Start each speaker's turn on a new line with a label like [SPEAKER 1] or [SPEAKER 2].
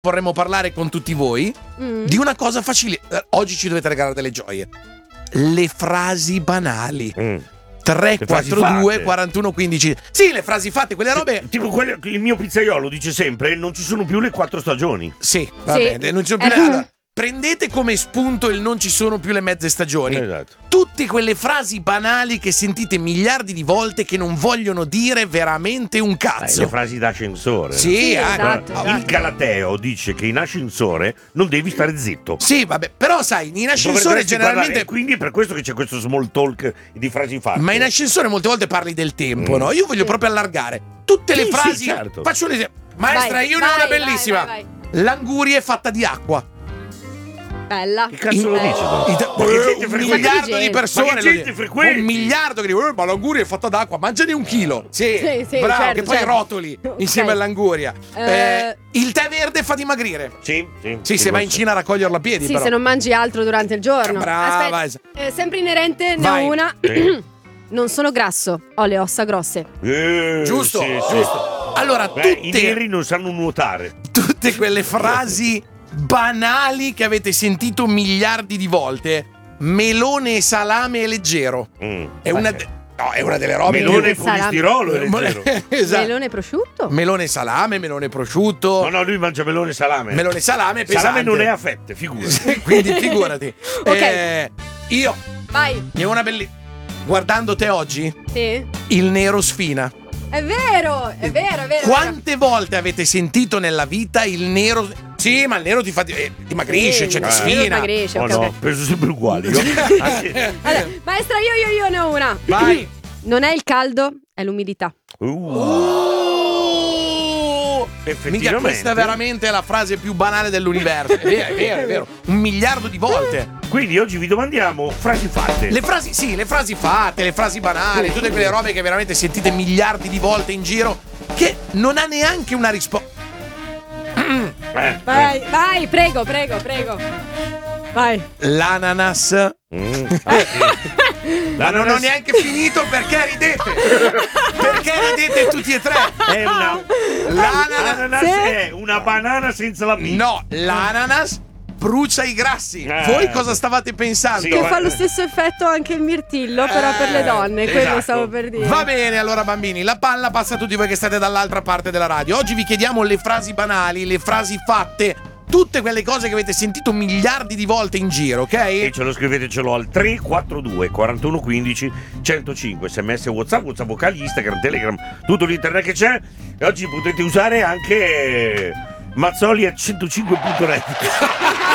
[SPEAKER 1] vorremmo parlare con tutti voi di una cosa facile. Oggi ci dovete regalare delle gioie. Le frasi banali. 342 41 15. Sì, le frasi fatte, quelle robe.
[SPEAKER 2] Tipo il mio pizzaiolo dice sempre: non ci sono più le 4 stagioni.
[SPEAKER 1] Sì, va bene, non ci sono più allora, prendete come spunto il non ci sono più le mezze stagioni.
[SPEAKER 2] Esatto.
[SPEAKER 1] Tutte quelle frasi banali che sentite miliardi di volte che non vogliono dire veramente un cazzo.
[SPEAKER 2] Le frasi d'ascensore.
[SPEAKER 1] Sì,
[SPEAKER 3] esatto.
[SPEAKER 2] Il Galateo dice che in ascensore non devi stare zitto.
[SPEAKER 1] Sì, vabbè, però sai, in ascensore generalmente
[SPEAKER 2] quindi è per questo che c'è questo small talk di frasi fatte.
[SPEAKER 1] Ma in ascensore molte volte parli del tempo, no? Io voglio proprio allargare tutte le frasi.
[SPEAKER 2] Sì, certo.
[SPEAKER 1] Faccio un esempio. Maestra, io ne ho una bellissima.
[SPEAKER 3] Vai.
[SPEAKER 1] L'anguria è fatta di acqua.
[SPEAKER 3] Bella.
[SPEAKER 2] Che cazzo lo dice?
[SPEAKER 1] Un miliardo di persone.
[SPEAKER 2] Ma che gente frequenti?
[SPEAKER 1] Un miliardo che dicono: ma l'anguria è fatta d'acqua, mangiane un chilo. Sì,
[SPEAKER 3] sì,
[SPEAKER 1] bravo,
[SPEAKER 3] certo,
[SPEAKER 1] che poi
[SPEAKER 3] certo.
[SPEAKER 1] rotoli insieme all'anguria. Il tè verde fa dimagrire. Sì, se vai in Cina a raccoglierlo a piedi.
[SPEAKER 3] Sì,
[SPEAKER 1] però.
[SPEAKER 3] se non mangi altro durante il giorno.
[SPEAKER 1] Brava.
[SPEAKER 3] Aspetta, sempre inerente, ne
[SPEAKER 1] Vai.
[SPEAKER 3] ho una. Non sono grasso, ho le ossa grosse.
[SPEAKER 1] Giusto,
[SPEAKER 2] sì.
[SPEAKER 1] giusto. Allora,
[SPEAKER 2] I neri non sanno nuotare.
[SPEAKER 1] tutte quelle frasi banali che avete sentito miliardi di volte. Melone e salame è leggero. È una delle robe.
[SPEAKER 2] Melone e
[SPEAKER 3] Melone e salame.
[SPEAKER 2] polistirolo è leggero.
[SPEAKER 1] Esatto.
[SPEAKER 3] Melone e prosciutto?
[SPEAKER 1] Melone e salame, melone e prosciutto.
[SPEAKER 2] No, lui mangia melone e salame.
[SPEAKER 1] Melone e salame è pesante.
[SPEAKER 2] Salame non è a fette, figurati.
[SPEAKER 1] Quindi figurati.
[SPEAKER 3] Ok.
[SPEAKER 1] Io
[SPEAKER 3] Vai.
[SPEAKER 1] ne ho una bellissima. Guardando te oggi,
[SPEAKER 3] Sì.
[SPEAKER 1] il nero sfina.
[SPEAKER 3] È vero.
[SPEAKER 1] Quante volte avete sentito nella vita il nero? Sì, ma il nero ti fa dimagrisce, cioè ti sfina.
[SPEAKER 3] Dimagrisce,
[SPEAKER 2] Oh
[SPEAKER 3] ok,
[SPEAKER 2] no,
[SPEAKER 3] ok.
[SPEAKER 2] penso sempre uguali.
[SPEAKER 3] Allora, maestra, io ne ho una.
[SPEAKER 1] Vai.
[SPEAKER 3] Non è il caldo, è l'umidità.
[SPEAKER 1] Mica questa veramente è la frase più banale dell'universo. È vero. 1 miliardo di volte.
[SPEAKER 2] Quindi oggi vi domandiamo frasi fatte.
[SPEAKER 1] Le frasi fatte, le frasi banali, tutte quelle robe che veramente sentite miliardi di volte in giro, che non ha neanche una risposta.
[SPEAKER 3] Vai, prego. Vai.
[SPEAKER 1] L'ananas. Ma non ho neanche finito perché ridete. Perché ridete tutti e tre?
[SPEAKER 2] È l'ananas è una banana senza la B.
[SPEAKER 1] No, l'ananas brucia i grassi. Voi cosa stavate pensando?
[SPEAKER 2] Sì,
[SPEAKER 3] Che fa lo stesso effetto anche il mirtillo, però per le donne, quello
[SPEAKER 2] esatto.
[SPEAKER 3] stavo per dire.
[SPEAKER 1] Va bene, allora bambini, la palla passa a tutti voi che state dall'altra parte della radio. Oggi vi chiediamo le frasi banali, le frasi fatte, tutte quelle cose che avete sentito miliardi di volte in giro, ok?
[SPEAKER 2] E ce lo scrivetecelo al 342 41 15 105, sms, WhatsApp vocali, Instagram, Telegram, tutto l'internet che c'è. E oggi potete usare anche Mazzoli a 105.net.